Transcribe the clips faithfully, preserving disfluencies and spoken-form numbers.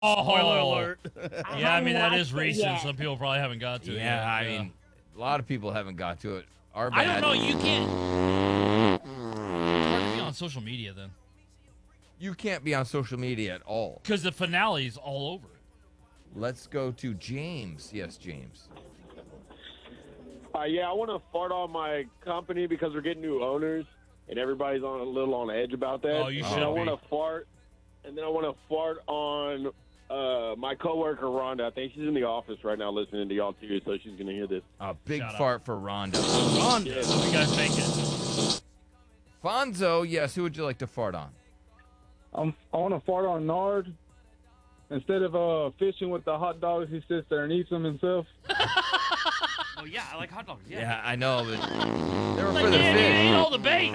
Spoiler alert. Yeah, I mean, that is recent. yet. Some people probably haven't got to it. Yeah, yet. I mean, a lot of people haven't got to it. Our I bad. don't know. You can't. It's hard to be on social media then. You can't be on social media at all. Because the finale's all over it. Let's go to James. Yes, James. Uh, yeah, I want to fart on my company because we're getting new owners, and everybody's on a little on edge about that. Oh, you and should I be. want to fart, and then I want to fart on uh, my coworker Rhonda. I think she's in the office right now listening to y'all too, so she's gonna hear this. A big Shout out. fart for Rhonda. Rhonda. Yeah. You guys make it. Fonzo, yes, who would you like to fart on? I'm, I want to fart on Nard. Instead of uh, fishing with the hot dogs, he sits there and eats them himself. Oh, yeah, I like hot dogs. Yeah. Yeah, I know, but they were Like, for the yeah, you ate fish. all the bait.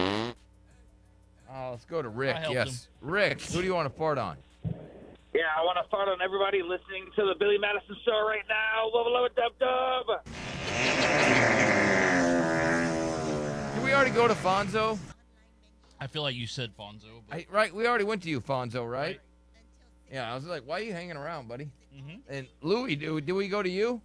Oh, let's go to Rick. I helped Yes, Rick, who do you want to fart on? Yeah, I want to fart on everybody listening to the Billy Madison Show right now. Love, love, dub, dub. Did we already go to Fonzo? I feel like you said Fonzo. But... I, right, we already went to you, Fonzo, right? Yeah, I was like, why are you hanging around, buddy? Mm-hmm. And Louie, do, did we go to you?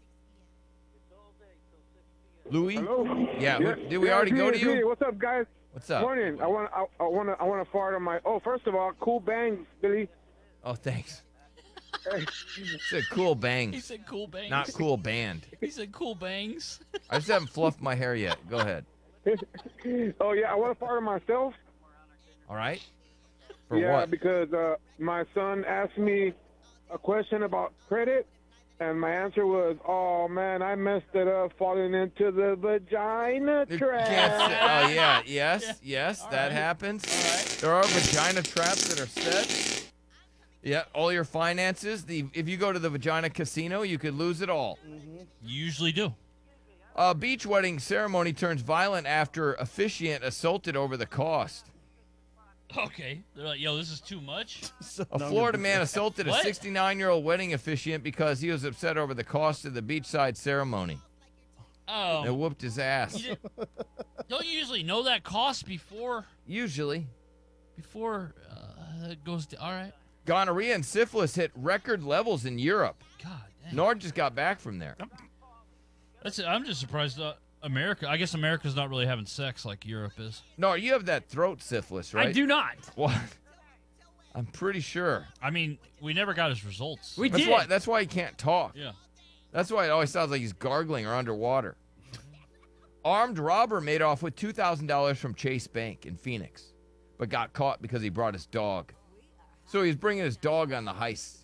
Louie? Hello? Yeah, who- did we Yeah, already go to P- P- you? What's up, guys? What's up? Morning. I want I, I want to I want to fart on my. Oh, first of all, cool bangs, Billy. Oh, thanks. It's a cool He bangs, said cool bangs. not cool band. He said cool bangs. I just haven't fluffed my hair yet. Go ahead. Oh yeah, I want to fart on myself. All right? For yeah, what? because uh, my son asked me a question about credit, and my answer was, "Oh man, I messed it up, falling into the vagina You trap." can't say- oh, yeah. Yes, Yeah. yes, All that right. happens. All right. There are vagina traps that are set. Yeah, all your finances. The If you go to the vagina casino, you could lose it all. You usually do. A beach wedding ceremony turns violent after officiant assaulted over the cost. Okay. They're like, yo, this is too much. A Florida man assaulted a What? sixty-nine-year-old wedding officiant because he was upset over the cost of the beachside ceremony. Oh. They whooped his ass. You didn't- don't you usually know that cost before Usually. before uh, it goes to, all right. Gonorrhea and syphilis hit record levels in Europe. God dang. Nord just got back from there. That's it. I'm just surprised uh, America, I guess America's not really having sex like Europe is. Nord, you have that throat syphilis, right? I do not. What? I'm pretty sure. I mean, we never got his results. We That's did. why. That's why he can't talk. Yeah. That's why it always sounds like he's gargling or underwater. Armed robber made off with two thousand dollars from Chase Bank in Phoenix, but got caught because he brought his dog. So he was bringing his dog on the heist.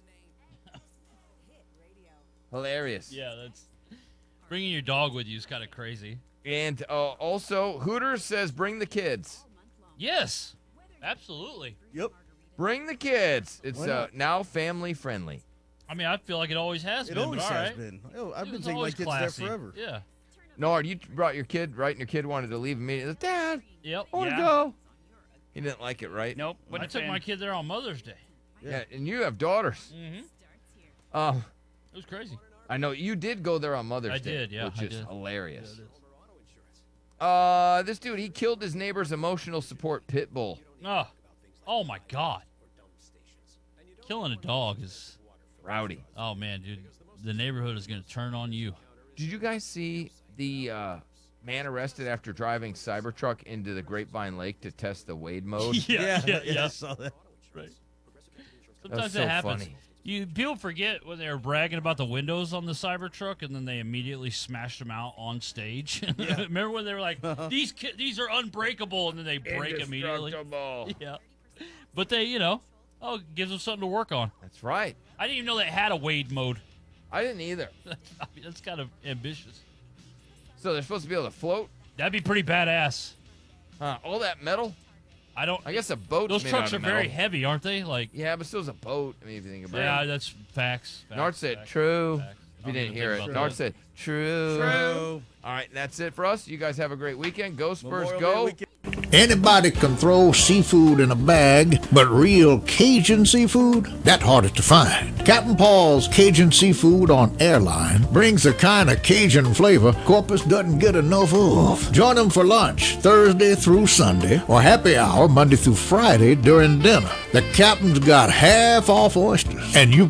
Hilarious. Yeah, that's bringing your dog with you is kind of crazy. And uh, also, Hooters says bring the kids. Yes, absolutely. Yep. Bring the kids. It's Why uh, not? now family friendly. I mean, I feel like it always has It been. always but all has right. been. Oh, I've It been was taking my always kids classy. there forever. Yeah. Nard, you brought your kid, right? And your kid wanted to leave immediately. Dad, Yep. I want to Yeah. go. He didn't like it, right? Nope. I took my kid there on Mother's Day. Yeah, and you have daughters. Mm-hmm. Um, It was crazy. I know you did go there on Mother's I Day. did, yeah, which I is did. hilarious. Yeah, it is. Uh, this dude, he killed his neighbor's emotional support pit bull. Oh, oh my God. Killing a dog is, Rowdy. oh man, dude. The neighborhood is going to turn on you. Did you guys see the uh, man arrested after driving Cybertruck into the Grapevine Lake to test the Wade mode? yeah, yeah, I yeah. saw that. Right. That Sometimes was that so happens. funny. You people forget when they were bragging about the windows on the Cybertruck, and then they immediately smashed them out on stage. Remember when they were like, "These ki- these are unbreakable," and then they break immediately. Indestructible. Yeah, but they, you know, oh, it gives them something to work on. That's right. I didn't even know they had a Wade mode. I didn't either. I mean, that's kind of ambitious. So they're supposed to be able to float? That'd be pretty badass. Huh? All that metal? I don't. I guess a boat. Those trucks are very heavy, aren't they? Like, Yeah, but still's a boat. I mean, if you think about yeah, it. that's facts. facts Nard said facts, true. facts. If you I don't didn't even hear think it, about Nard that. said true. True. All right, that's it for us. You guys have a great weekend. Go Spurs, Memorial Day go. weekend. Anybody can throw seafood in a bag, but real Cajun seafood, that harder to find. Captain Paul's Cajun Seafood on Airline brings the kind of Cajun flavor Corpus doesn't get enough of. Join them for lunch Thursday through Sunday or happy hour Monday through Friday during dinner. The captain's got half off oysters. and you